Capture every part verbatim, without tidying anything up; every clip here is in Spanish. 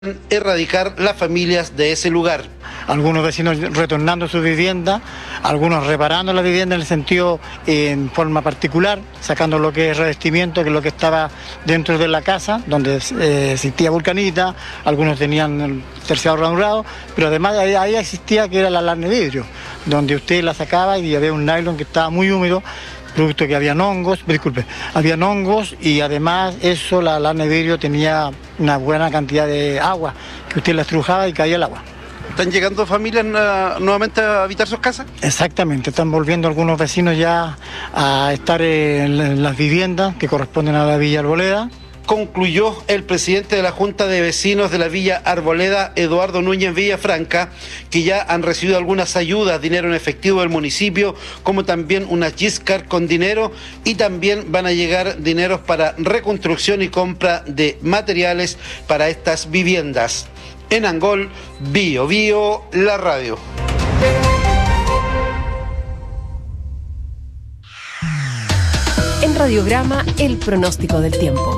erradicar las familias de ese lugar. Algunos vecinos retornando a su vivienda, algunos reparando la vivienda en el sentido, en forma particular, sacando lo que es revestimiento, que es lo que estaba dentro de la casa, donde eh, existía vulcanita, algunos tenían el terciado ranurado, pero además ahí, ahí existía que era la lana de vidrio, donde usted la sacaba y había un nylon que estaba muy húmedo, producto que habían hongos, disculpe, habían hongos y además eso, la lana de vidrio tenía una buena cantidad de agua, que usted la estrujaba y caía el agua. ¿Están llegando familias uh, nuevamente a habitar sus casas? Exactamente, están volviendo algunos vecinos ya a estar en, en las viviendas que corresponden a la Villa Arboleda. Concluyó el presidente de la Junta de Vecinos de la Villa Arboleda, Eduardo Núñez Villafranca, que ya han recibido algunas ayudas, dinero en efectivo del municipio, como también unas Giscard con dinero, y también van a llegar dineros para reconstrucción y compra de materiales para estas viviendas. En Angol, Bio Bio, la radio. En Radiograma, el pronóstico del tiempo.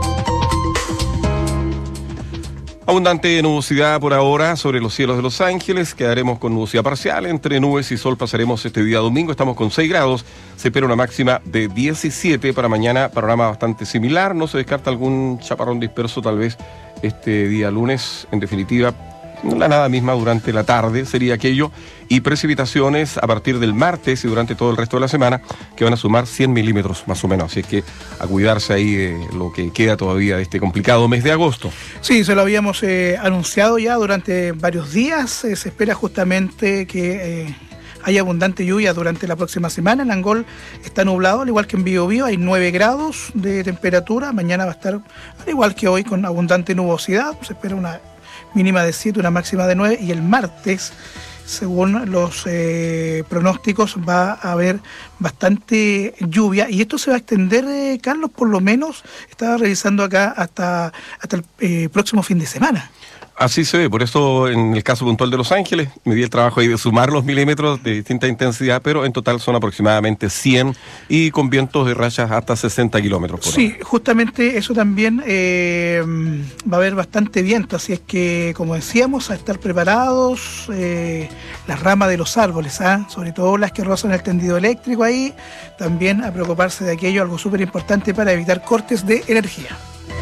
Abundante nubosidad por ahora sobre los cielos de Los Ángeles. Quedaremos con nubosidad parcial. Entre nubes y sol pasaremos este día domingo. Estamos con seis grados. Se espera una máxima de diecisiete para mañana. Panorama bastante similar. No se descarta algún chaparrón disperso tal vez este día lunes. En definitiva, la nada misma durante la tarde sería aquello, y precipitaciones a partir del martes y durante todo el resto de la semana, que van a sumar cien milímetros más o menos, así es que a cuidarse ahí de lo que queda todavía de este complicado mes de agosto. Sí, se lo habíamos eh, anunciado ya durante varios días. Eh, se espera justamente que eh, haya abundante lluvia durante la próxima semana. En Angol está nublado, al igual que en Bio Bio, hay nueve grados de temperatura. Mañana va a estar, al igual que hoy, con abundante nubosidad. Se espera una mínima de siete, una máxima de nueve, y el martes, según los eh, pronósticos, va a haber bastante lluvia, y esto se va a extender, eh, Carlos, por lo menos, estaba revisando acá, hasta, hasta el eh, próximo fin de semana. Así se ve, por eso en el caso puntual de Los Ángeles, me di el trabajo ahí de sumar los milímetros de distinta intensidad, pero en total son aproximadamente cien y con vientos de rachas hasta sesenta kilómetros por hora. Sí, justamente eso también, eh, va a haber bastante viento, así es que, como decíamos, a estar preparados, eh, las ramas de los árboles, ¿ah? Sobre todo las que rozan el tendido eléctrico ahí, también a preocuparse de aquello, algo súper importante para evitar cortes de energía.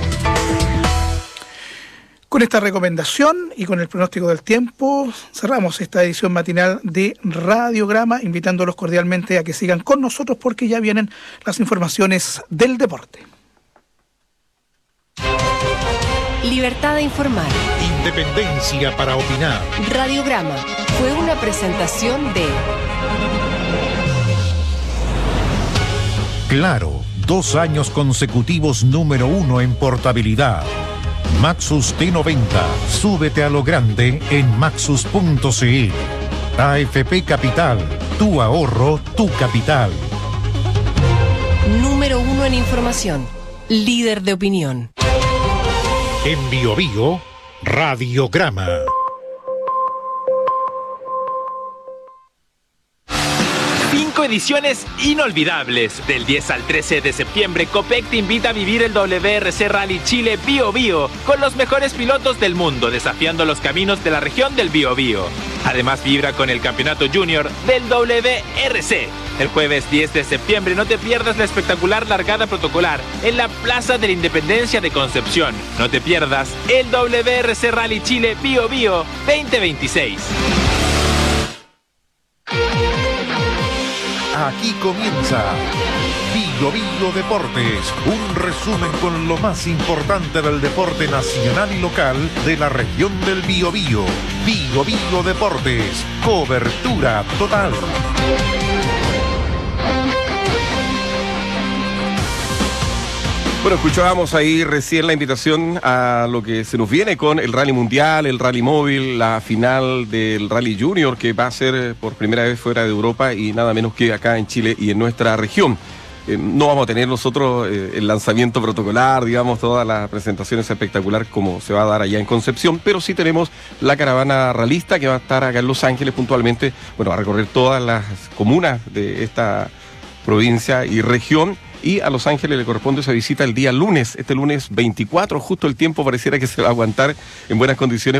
Con esta recomendación y con el pronóstico del tiempo, cerramos esta edición matinal de Radiograma, invitándolos cordialmente a que sigan con nosotros porque ya vienen las informaciones del deporte. Libertad de informar. Independencia para opinar. Radiograma fue una presentación de Claro, dos años consecutivos número uno en portabilidad. Maxus T noventa, súbete a lo grande en maxus punto c l. A F P Capital, tu ahorro, tu capital. Número uno en información, líder de opinión. En Bio Bio, Radiograma. Cinco ediciones inolvidables. Del diez al trece de septiembre, Copec te invita a vivir el W R C Rally Chile Bio Bio con los mejores pilotos del mundo, desafiando los caminos de la región del Bio Bio. Además, vibra con el campeonato junior del W R C. El jueves diez de septiembre no te pierdas la espectacular largada protocolar en la Plaza de la Independencia de Concepción. No te pierdas el W R C Rally Chile Bio Bio veinte veintiséis. Aquí comienza Bio Bio Deportes, un resumen con lo más importante del deporte nacional y local de la región del Bio Bio. Bio Bio Deportes, cobertura total. Bueno, escuchábamos ahí recién la invitación a lo que se nos viene con el Rally Mundial, el Rally Móvil, la final del Rally Junior, que va a ser por primera vez fuera de Europa y nada menos que acá en Chile y en nuestra región. Eh, no vamos a tener nosotros eh, el lanzamiento protocolar, digamos, todas las presentaciones espectaculares como se va a dar allá en Concepción, pero sí tenemos la caravana ralista que va a estar acá en Los Ángeles puntualmente, bueno, a recorrer todas las comunas de esta provincia y región. y a Los Ángeles le corresponde esa visita el día lunes, este lunes veinticuatro, justo el tiempo pareciera que se va a aguantar en buenas condiciones